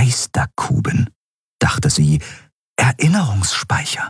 Geisterkuben, dachte sie, Erinnerungsspeicher.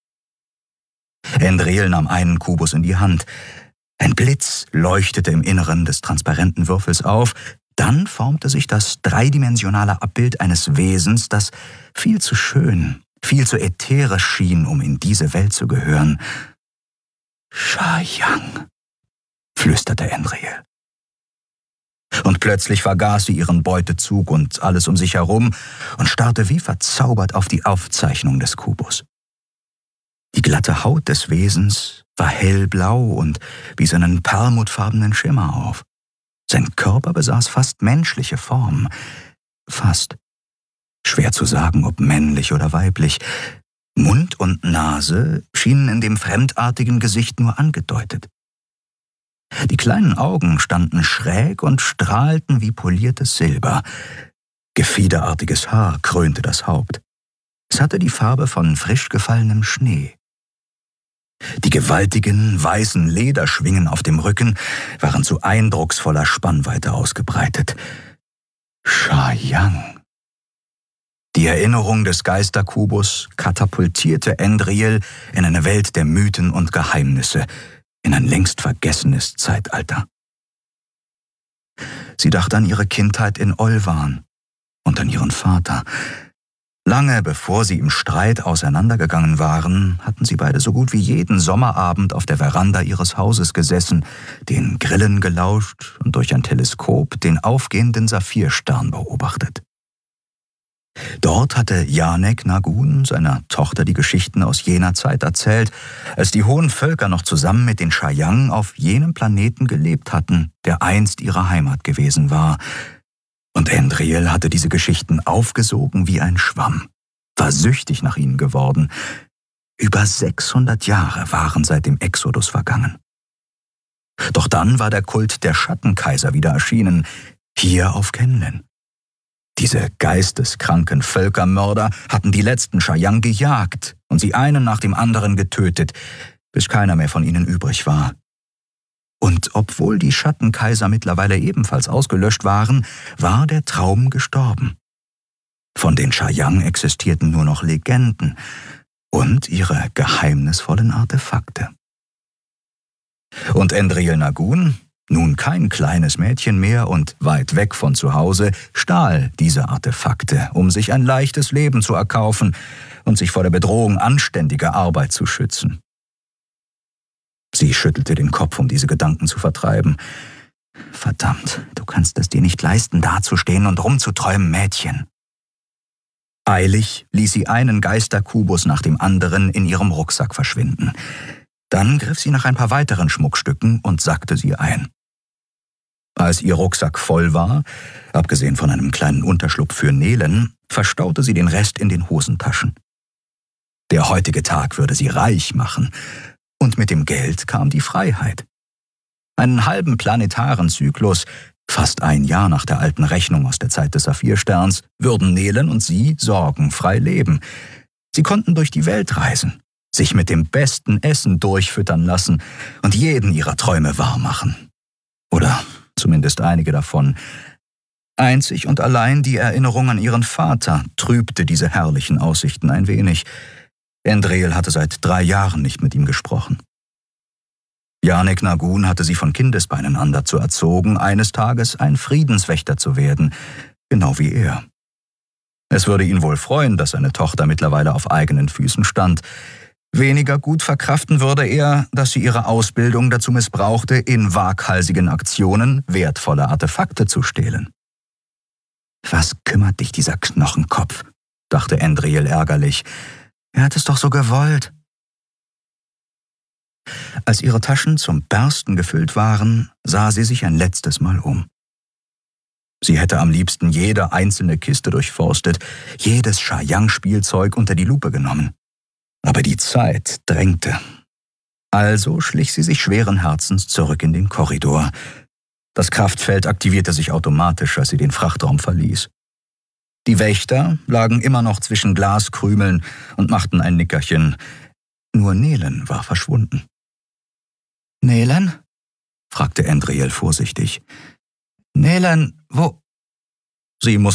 Endril nahm einen Kubus in die Hand. Ein Blitz leuchtete im Inneren des transparenten Würfels auf, dann formte sich das dreidimensionale Abbild eines Wesens, das viel zu schön, viel zu ätherisch schien, um in diese Welt zu gehören. Sha-Yang, flüsterte Endril. Und plötzlich vergaß sie ihren Beutezug und alles um sich herum und starrte wie verzaubert auf die Aufzeichnung des Kubus. Die glatte Haut des Wesens war hellblau und wies einen perlmuttfarbenen Schimmer auf. Sein Körper besaß fast menschliche Form. Fast. Schwer zu sagen, ob männlich oder weiblich. Mund und Nase schienen in dem fremdartigen Gesicht nur angedeutet. Die kleinen Augen standen schräg und strahlten wie poliertes Silber. Gefiederartiges Haar krönte das Haupt. Es hatte die Farbe von frisch gefallenem Schnee. Die gewaltigen, weißen Lederschwingen auf dem Rücken waren zu eindrucksvoller Spannweite ausgebreitet. Sha-Yang. Die Erinnerung des Geisterkubus katapultierte Endril in eine Welt der Mythen und Geheimnisse, in ein längst vergessenes Zeitalter. Sie dachte an ihre Kindheit in Olvan und an ihren Vater. Lange bevor sie im Streit auseinandergegangen waren, hatten sie beide so gut wie jeden Sommerabend auf der Veranda ihres Hauses gesessen, den Grillen gelauscht und durch ein Teleskop den aufgehenden Saphirstern beobachtet. Dort hatte Yanek Nagun seiner Tochter die Geschichten aus jener Zeit erzählt, als die hohen Völker noch zusammen mit den Sha-Yang auf jenem Planeten gelebt hatten, der einst ihre Heimat gewesen war. Und Endril hatte diese Geschichten aufgesogen wie ein Schwamm, war süchtig nach ihnen geworden. Über 600 Jahre waren seit dem Exodus vergangen. Doch dann war der Kult der Schattenkaiser wieder erschienen, hier auf Kenlen. Diese geisteskranken Völkermörder hatten die letzten Sha-Yang gejagt und sie einen nach dem anderen getötet, bis keiner mehr von ihnen übrig war. Und obwohl die Schattenkaiser mittlerweile ebenfalls ausgelöscht waren, war der Traum gestorben. Von den Sha-Yang existierten nur noch Legenden und ihre geheimnisvollen Artefakte. Und Endril Nagun, nun kein kleines Mädchen mehr und weit weg von zu Hause, stahl diese Artefakte, um sich ein leichtes Leben zu erkaufen und sich vor der Bedrohung anständiger Arbeit zu schützen. Sie schüttelte den Kopf, um diese Gedanken zu vertreiben. Verdammt, du kannst es dir nicht leisten, dazustehen und rumzuträumen, Mädchen. Eilig ließ sie einen Geisterkubus nach dem anderen in ihrem Rucksack verschwinden. Dann griff sie nach ein paar weiteren Schmuckstücken und sackte sie ein. Als ihr Rucksack voll war, abgesehen von einem kleinen Unterschlupf für Nelen, verstaute sie den Rest in den Hosentaschen. Der heutige Tag würde sie reich machen, und mit dem Geld kam die Freiheit. Einen halben planetaren Zyklus, fast ein Jahr nach der alten Rechnung aus der Zeit des Saphirsterns, würden Nelen und sie sorgenfrei leben. Sie konnten durch die Welt reisen, sich mit dem besten Essen durchfüttern lassen und jeden ihrer Träume wahrmachen. Oder zumindest einige davon. Einzig und allein die Erinnerung an ihren Vater trübte diese herrlichen Aussichten ein wenig. Endril hatte seit 3 Jahren nicht mit ihm gesprochen. Yanek Nagun hatte sie von Kindesbeinen an dazu erzogen, eines Tages ein Friedenswächter zu werden, genau wie er. Es würde ihn wohl freuen, dass seine Tochter mittlerweile auf eigenen Füßen stand. Weniger gut verkraften würde er, dass sie ihre Ausbildung dazu missbrauchte, in waghalsigen Aktionen wertvolle Artefakte zu stehlen. Was kümmert dich dieser Knochenkopf, dachte Endril ärgerlich. Er hat es doch so gewollt. Als ihre Taschen zum Bersten gefüllt waren, sah sie sich ein letztes Mal um. Sie hätte am liebsten jede einzelne Kiste durchforstet, jedes Sha-Yang-Spielzeug unter die Lupe genommen. Aber die Zeit drängte. Also schlich sie sich schweren Herzens zurück in den Korridor. Das Kraftfeld aktivierte sich automatisch, als sie den Frachtraum verließ. Die Wächter lagen immer noch zwischen Glaskrümeln und machten ein Nickerchen. Nur Nelen war verschwunden. »Nelen?« fragte Endril vorsichtig. »Nelen, wo?« Sie musste